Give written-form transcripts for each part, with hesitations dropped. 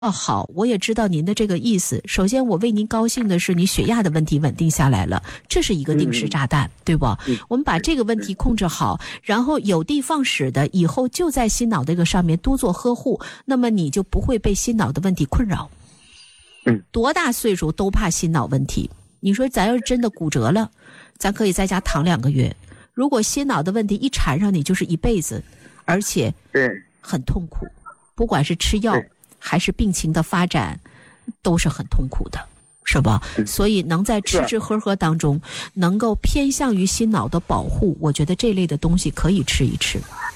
哦，好，我也知道您的这个意思。首先，我为您高兴的是，你血压的问题稳定下来了，这是一个定时炸弹，对不？我们把这个问题控制好，然后有的放矢的，以后就在心脑这个上面多做呵护，那么你就不会被心脑的问题困扰。多大岁数都怕心脑问题。你说咱要是真的骨折了，咱可以在家躺2个月。如果心脑的问题一缠上你，就是一辈子，而且很痛苦，不管是吃药还是病情的发展都是很痛苦的，是吧？所以能在吃吃喝喝当中能够偏向于心脑的保护，我觉得这类的东西可以吃一吃。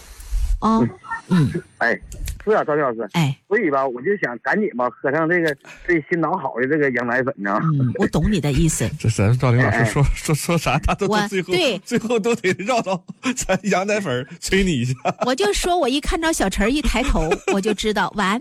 是啊，赵老师。所以吧，我就想赶紧吧喝上这个对心脑好的这个羊奶粉呢。 我懂你的意思。 这咱赵玲老师说啥，他都最后都得绕到咱羊奶粉催你一下。 我就说，我一看到小陈一抬头，我就知道完。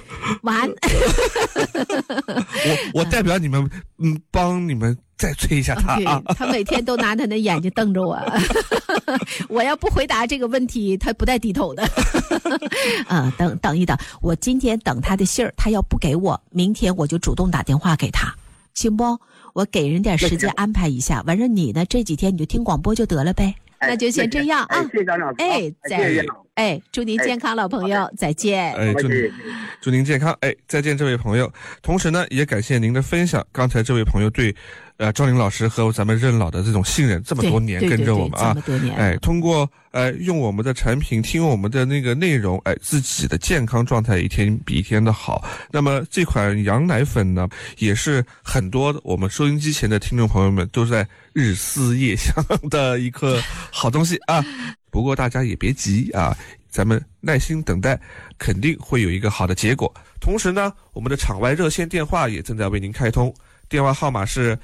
我代表你们，帮你们再催一下他啊。 他每天都拿他的眼睛瞪着我，我要不回答这个问题，他不带低头的。等一等，我今天等他的信儿，他要不给我，明天我就主动打电话给他，行不？我给人点时间安排一下，完事你呢这几天你就听广播就得了呗。那就先这样啊。 谢谢张老师。 祝您健康，老朋友，再见。 祝您健康，再见，这位朋友。同时呢，也感谢您的分享。刚才这位朋友对赵玲老师和咱们任老的这种信任，这么多年跟着我们啊， 这么多年， 通过用我们的产品，听我们的那个内容，自己的健康状态一天比一天的好。那么这款羊奶粉呢，也是很多我们收音机前的听众朋友们都在日思夜想的一颗好东西啊。不过大家也别急啊，咱们耐心等待，肯定会有一个好的结果。同时呢，我们的场外热线电话也正在为您开通，电话号码是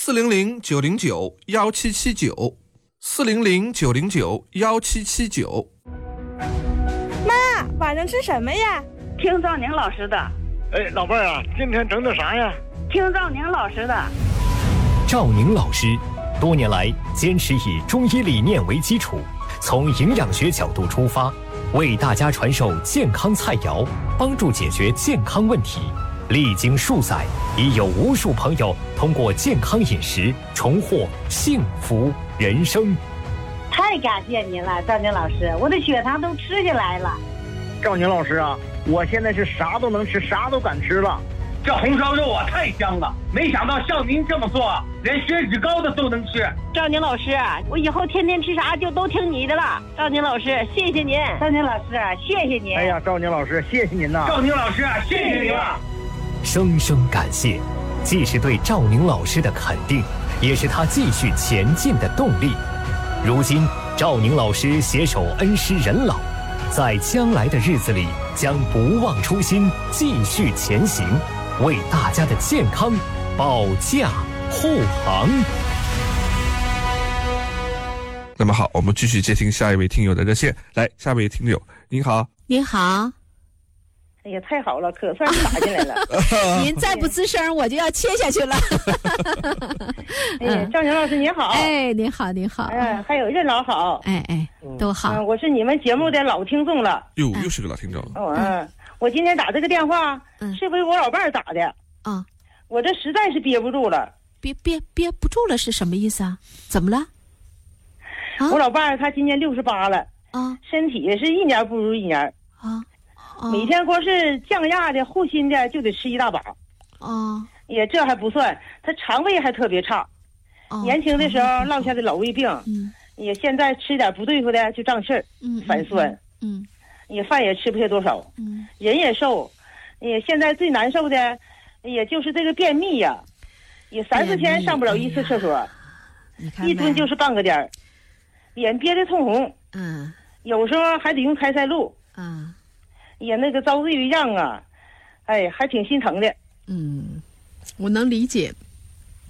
400-909-1779 400-909-1779。 妈，晚上吃什么呀？ 听赵宁老师的。 老伴儿啊，今天整的啥呀？ 听赵宁老师的。 赵宁老师多年来坚持以中医理念为基础，从营养学角度出发，为大家传授健康菜肴，帮助解决健康问题。历经数载，已有无数朋友通过健康饮食重获幸福人生。 太感谢您了，赵宁老师，我的血糖都吃下来了。 赵宁老师啊，我现在是啥都能吃，啥都敢吃了。 这红烧肉啊太香了，没想到像您这么做，连血脂高的都能吃。 赵宁老师，我以后天天吃啥就都听你的了。赵宁老师，谢谢您。赵宁老师，谢谢您。 哎呀，赵宁老师，谢谢您呐。 赵宁老师，谢谢您了。 声声感谢，既是对赵宁老师的肯定，也是他继续前进的动力。如今，赵宁老师携手恩师任老，在将来的日子里将不忘初心，继续前行，为大家的健康保驾护航。 那么好，我们继续接听下一位听友的热线。来，下一位听友，您好。 您好。 哎呀，太好了，可算是打进来了。 您再不吱声，我就要切下去了。 赵宁老师您好。 您好，您好。 还有任老好。 都好。 我是你们节目的老听众了。 又是个老听众。 我今天打这个电话，是为我老伴儿打的。我这实在是憋不住了。 憋不住了是什么意思啊？怎么了？ 我老伴儿他今年68了。身体是一年不如一年。每天光是降压的、护心的就得吃一大把。也这还不算，他肠胃还特别差。年轻的时候落下的老胃病，也现在吃点不对付的就胀气儿，反酸。也饭也吃不下多少。人也瘦，也现在最难受的，也就是这个便秘呀，也3-4天上不了1次厕所，一蹲就是半个点儿，脸憋得通红。有时候还得用开塞露。也那个遭罪于让啊，还挺心疼的。 我能理解。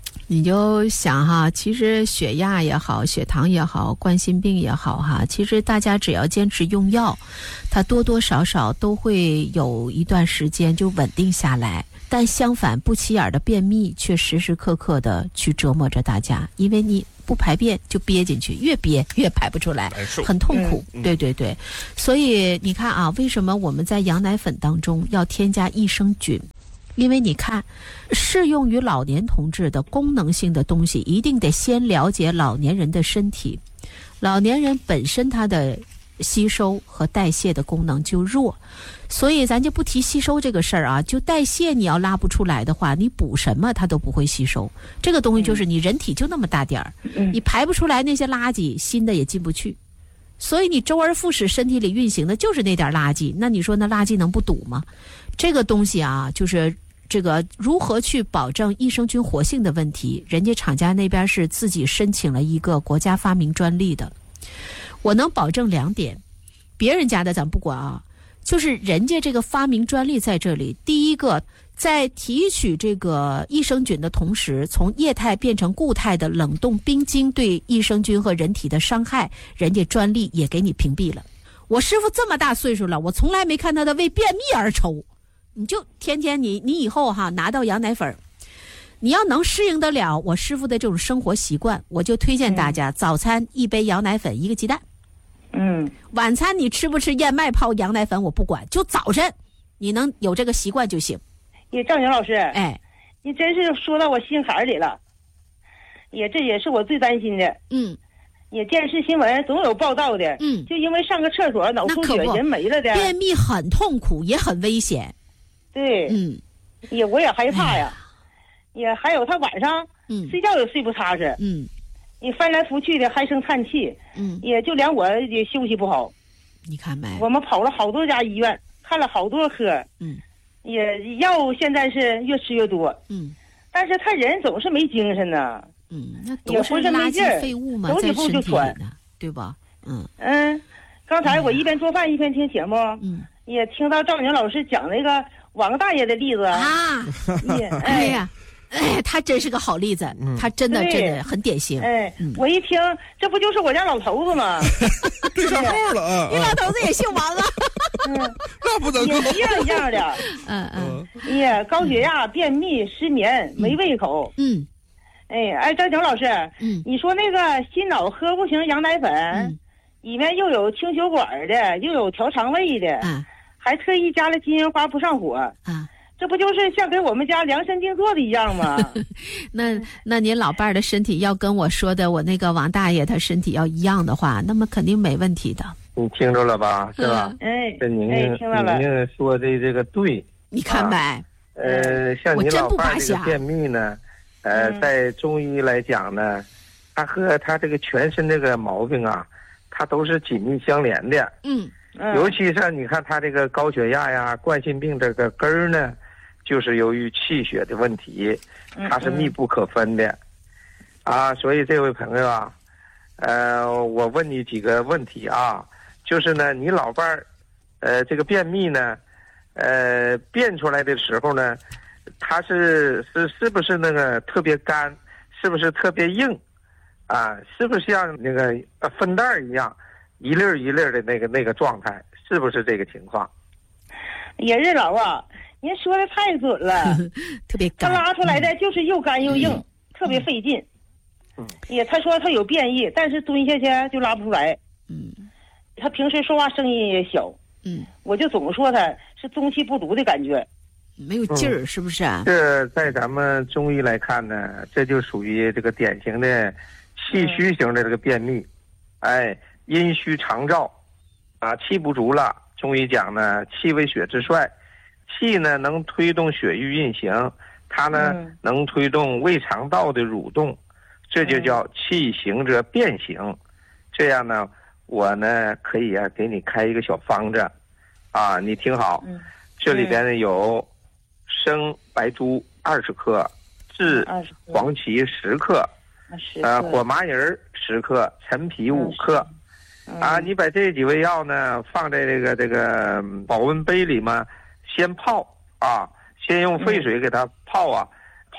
你就想哈，其实血压也好，血糖也好，冠心病也好哈，其实大家只要坚持用药，它多多少少都会有一段时间就稳定下来。但相反，不起眼的便秘却时时刻刻的去折磨着大家，因为你不排便就憋进去，越憋越排不出来，很痛苦。对对对，所以你看啊，为什么我们在羊奶粉当中要添加益生菌？因为你看，适用于老年同志的功能性的东西，一定得先了解老年人的身体。老年人本身他的吸收和代谢的功能就弱，所以咱就不提吸收这个事儿啊，就代谢你要拉不出来的话，你补什么它都不会吸收。这个东西就是你人体就那么大点儿，你排不出来那些垃圾，新的也进不去。所以你周而复始身体里运行的就是那点垃圾，那你说那垃圾能不堵吗？这个东西啊，就是这个如何去保证益生菌活性的问题，人家厂家那边是自己申请了一个国家发明专利的。我能保证2点，别人家的咱不管啊，就是人家这个发明专利在这里。第一个，在提取这个益生菌的同时，从液态变成固态的冷冻冰晶对益生菌和人体的伤害，人家专利也给你屏蔽了。我师傅这么大岁数了，我从来没看他的为便秘而抽。你就天天你以后哈拿到羊奶粉，你要能适应得了我师傅的这种生活习惯，我就推荐大家早餐1杯羊奶粉1个鸡蛋。晚餐你吃不吃燕麦泡羊奶粉我不管，就早晨你能有这个习惯就行。 赵宁老师，你真是说到我心坎里了，这也是我最担心的。电视新闻总有报道的，就因为上个厕所脑出血人没了的。 便秘很痛苦也很危险。 对，我也害怕呀。还有他晚上睡觉也睡不踏实。你翻来覆去的还生叹气。也就连我也休息不好。 你看没？ 我们跑了好多家医院，看了好多科。也药现在是越吃越多。但是他人总是没精神呢。 那都是垃圾废物嘛，在身体里呢，对吧？ 刚才我一边做饭一边听节目，也听到赵宁老师讲那个王大爷的例子啊。哎呀，他真是个好例子，他真的很典型。 我一听，这不就是我家老头子吗？ 对上号了啊！ 你老头子也姓王啊？ 那不能也一样的。高血压、便秘、失眠、没胃口。赵宁老师，你说那个心脑呵护型羊奶粉，里面又有清血管的，又有调肠胃的，还特意加了金银花不上火。这不就是像给我们家量身定做的一样吗？ 那您老伴儿的身体要跟我说的我那个王大爷他身体要一样的话，那么肯定没问题的。 你听着了吧，是吧？这您说的这个对。 你看呗。 像你老伴儿这个便秘呢，在中医来讲呢，它和他这个全身这个毛病啊，它都是紧密相连的。尤其是你看他这个高血压呀、冠心病这个根儿呢，就是由于气血的问题，它是密不可分的。所以这位朋友啊，我问你几个问题啊，就是呢，你老伴儿，这个便秘呢，便出来的时候呢，它是不是那个特别干，是不是特别硬，是不是像那个分袋一样，一粒一粒的那个状态，是不是这个情况？ 也是老啊，您说的太准了， 特别干， 他拉出来的就是又干又硬，特别费劲。他说他有便意，但是蹲下去就拉不出来。他平时说话声音也小。我就总说他是中气不足的感觉， 没有劲儿，是不是啊？ 这在咱们中医来看呢，这就属于这个典型的气虚型的这个便秘。阴虚肠燥气不足了。中医讲呢，气为血之帅，气呢能推动血液运行，它呢能推动胃肠道的蠕动，这就叫气行则变形。这样呢，我呢可以给你开一个小方子你听好，这里边呢有生白术20克，炙黄芪10克，火麻仁10克，陈皮5克。你把这几味药呢放在这个保温杯里嘛，先泡先用沸水给它泡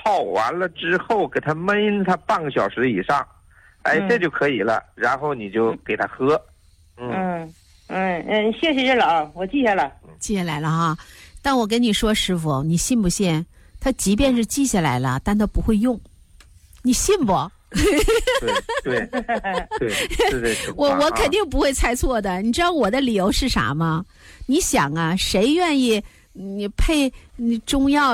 泡完了之后，给它焖它半个小时以上，这就可以了。然后你就给它喝。 谢谢任老，我记下了， 记下来了哈。但我跟你说，师傅，你信不信？他即便是记下来了，但他不会用，你信不？ 对，是这情况。 我肯定不会猜错的。你知道我的理由是啥吗？你想啊，谁愿意你配中药